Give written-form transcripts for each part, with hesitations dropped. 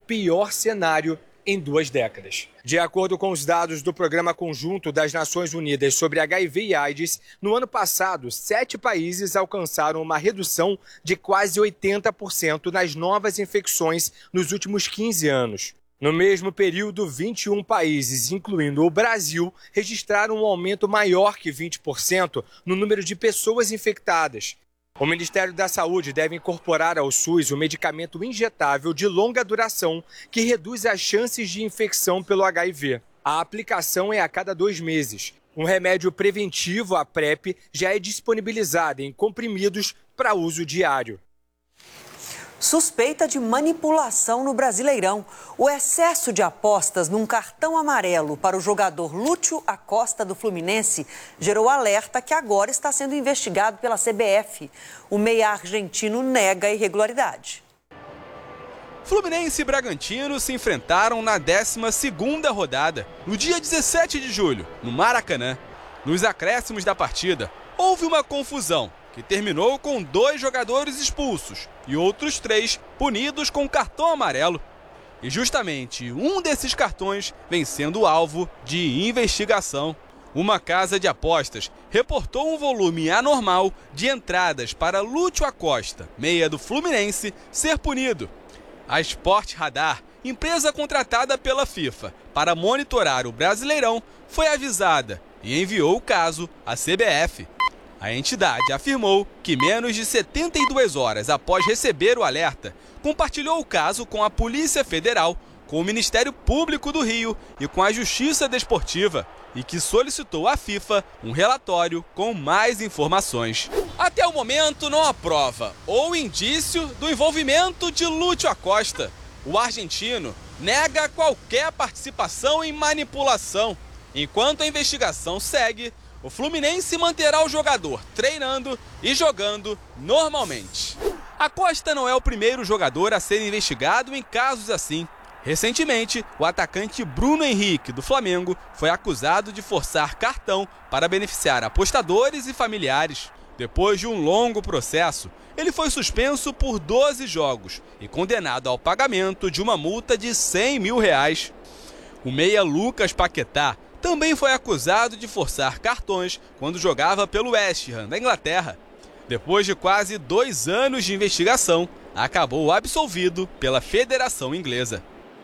pior cenário em 2 décadas. De acordo com os dados do Programa Conjunto das Nações Unidas sobre HIV e AIDS, no ano passado, 7 países alcançaram uma redução de quase 80% nas novas infecções nos últimos 15 anos. No mesmo período, 21 países, incluindo o Brasil, registraram um aumento maior que 20% no número de pessoas infectadas. O Ministério da Saúde deve incorporar ao SUS o medicamento injetável de longa duração que reduz as chances de infecção pelo HIV. A aplicação é a cada 2 meses. Um remédio preventivo, a PrEP, já é disponibilizado em comprimidos para uso diário. Suspeita de manipulação no Brasileirão. O excesso de apostas num cartão amarelo para o jogador Lúcio Acosta do Fluminense gerou alerta que agora está sendo investigado pela CBF. O meia argentino nega a irregularidade. Fluminense e Bragantino se enfrentaram na 12ª rodada, no dia 17 de julho, no Maracanã. Nos acréscimos da partida, houve uma confusão que terminou com 2 jogadores expulsos e outros 3 punidos com cartão amarelo. E justamente um desses cartões vem sendo alvo de investigação. Uma casa de apostas reportou um volume anormal de entradas para Lúcio Acosta, meia do Fluminense, ser punido. A Sport Radar, empresa contratada pela FIFA para monitorar o Brasileirão, foi avisada e enviou o caso à CBF. A entidade afirmou que menos de 72 horas após receber o alerta, compartilhou o caso com a Polícia Federal, com o Ministério Público do Rio e com a Justiça Desportiva, e que solicitou à FIFA um relatório com mais informações. Até o momento não há prova ou indício do envolvimento de Lúcio Acosta. O argentino nega qualquer participação em manipulação. Enquanto a investigação segue, o Fluminense manterá o jogador treinando e jogando normalmente. Acosta não é o primeiro jogador a ser investigado em casos assim. Recentemente, o atacante Bruno Henrique, do Flamengo, foi acusado de forçar cartão para beneficiar apostadores e familiares. Depois de um longo processo, ele foi suspenso por 12 jogos e condenado ao pagamento de uma multa de R$100 mil. O meia Lucas Paquetá também foi acusado de forçar cartões quando jogava pelo West Ham, da Inglaterra. Depois de quase 2 anos de investigação, acabou absolvido pela Federação Inglesa.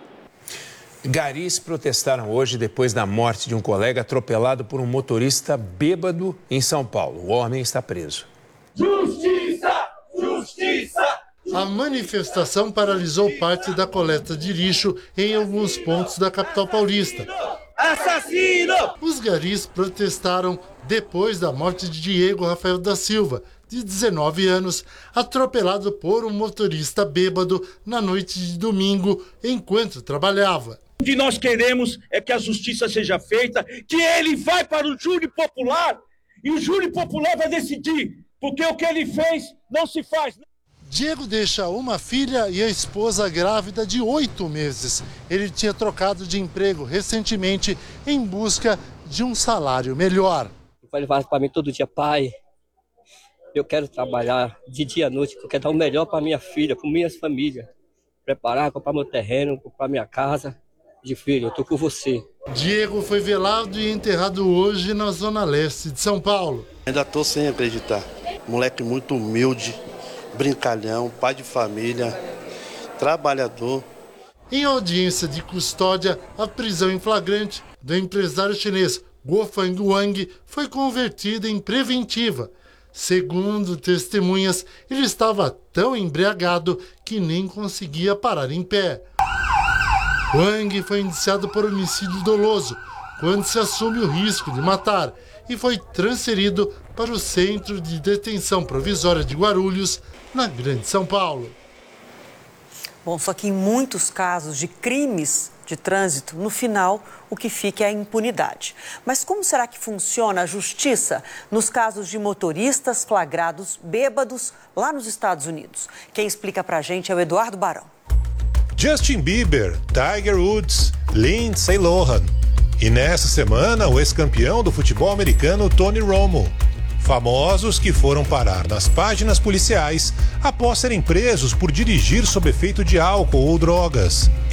Garis protestaram hoje depois da morte de um colega atropelado por um motorista bêbado em São Paulo. O homem está preso. Justiça! Justiça! A manifestação paralisou parte da coleta de lixo em alguns pontos da capital paulista. Assassino! Os garis protestaram depois da morte de Diego Rafael da Silva, de 19 anos, atropelado por um motorista bêbado na noite de domingo, enquanto trabalhava. O que nós queremos é que a justiça seja feita, que ele vai para o júri popular e o júri popular vai decidir, porque o que ele fez não se faz. Diego deixa uma filha e a esposa grávida de 8 meses. Ele tinha trocado de emprego recentemente em busca de um salário melhor. Ele fala para mim todo dia: pai, eu quero trabalhar de dia à noite, eu quero dar o melhor para minha filha, para minha família. Preparar, comprar meu terreno, comprar minha casa. De filho, eu tô com você. Diego foi velado e enterrado hoje na zona leste de São Paulo. Ainda tô sem acreditar. Moleque muito humilde, brincalhão, pai de família, trabalhador. Em audiência de custódia, a prisão em flagrante do empresário chinês Guo Fang Wang foi convertida em preventiva. Segundo testemunhas, ele estava tão embriagado que nem conseguia parar em pé. Wang foi indiciado por homicídio doloso, quando se assume o risco de matar, e foi transferido para o Centro de Detenção Provisória de Guarulhos, na Grande São Paulo. Bom, só que em muitos casos de crimes de trânsito, no final, o que fica é a impunidade. Mas como será que funciona a justiça nos casos de motoristas flagrados bêbados lá nos Estados Unidos? Quem explica pra gente é o Eduardo Barão. Justin Bieber, Tiger Woods, Lindsay Lohan. E nessa semana, o ex-campeão do futebol americano Tony Romo. Famosos que foram parar nas páginas policiais após serem presos por dirigir sob efeito de álcool ou drogas.